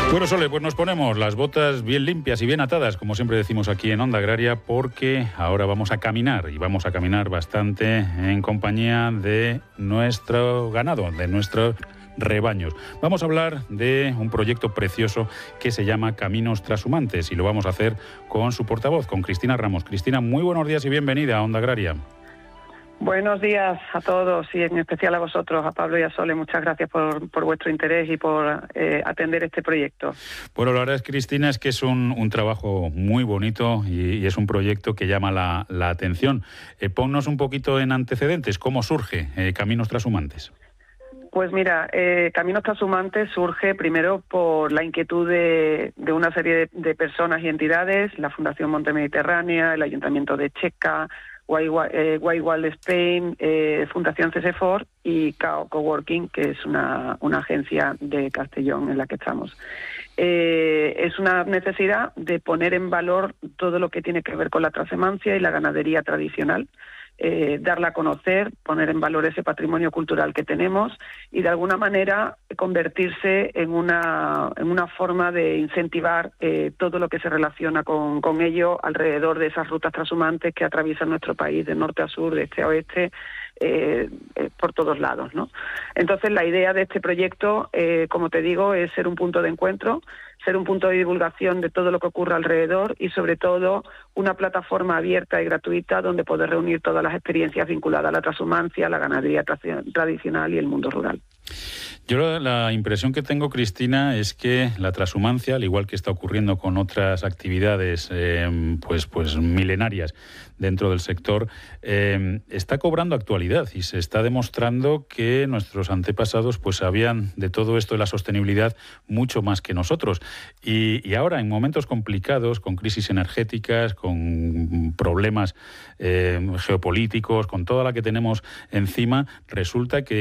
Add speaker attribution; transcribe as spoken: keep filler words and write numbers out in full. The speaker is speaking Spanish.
Speaker 1: Bueno, Sole, pues nos ponemos las botas bien limpias y bien atadas, como siempre decimos aquí en Onda Agraria, porque ahora vamos a caminar, y vamos a caminar bastante en compañía de nuestro ganado, de nuestros rebaños. Vamos a hablar de un proyecto precioso que se llama Caminos Trashumantes, y lo vamos a hacer con su portavoz, con Cristina Ramos. Cristina, muy buenos días y bienvenida a Onda Agraria.
Speaker 2: Buenos días a todos y en especial a vosotros, a Pablo y a Sole. Muchas gracias por, por vuestro interés y por eh, atender este proyecto.
Speaker 1: Bueno, la verdad es, Cristina, es que es un, un trabajo muy bonito y, y es un proyecto que llama la, la atención. Eh, ponnos un poquito en antecedentes. ¿Cómo surge eh, Caminos Trashumantes?
Speaker 2: Pues mira, eh, Caminos Trashumantes surge primero por la inquietud de, de una serie de, de personas y entidades, la Fundación Monte Mediterránea, el Ayuntamiento de Checa, Wild Spain, eh, Fundación CESEFOR y C A O Coworking, que es una, una agencia de Castellón en la que estamos. Eh, es una necesidad de poner en valor todo lo que tiene que ver con la transhumancia y la ganadería tradicional, eh, darla a conocer, poner en valor ese patrimonio cultural que tenemos y de alguna manera convertirse en una, en una forma de incentivar eh, todo lo que se relaciona con, con ello alrededor de esas rutas transhumantes que atraviesan nuestro país de norte a sur, de este a oeste, eh, eh, por todos lados, ¿no? Entonces la idea de este proyecto, eh, como te digo, es ser un punto de encuentro, ser un punto de divulgación de todo lo que ocurre alrededor y sobre todo una plataforma abierta y gratuita donde poder reunir todas las experiencias vinculadas a la transhumancia, la ganadería tra- tradicional y el mundo rural.
Speaker 1: Yo la, la impresión que tengo, Cristina, es que la transhumancia, al igual que está ocurriendo con otras actividades eh, pues, pues milenarias dentro del sector, eh, está cobrando actualidad y se está demostrando que nuestros antepasados pues sabían de todo esto de la sostenibilidad mucho más que nosotros. Y, y ahora, en momentos complicados, con crisis energéticas, con problemas eh, geopolíticos, con toda la que tenemos encima, resulta que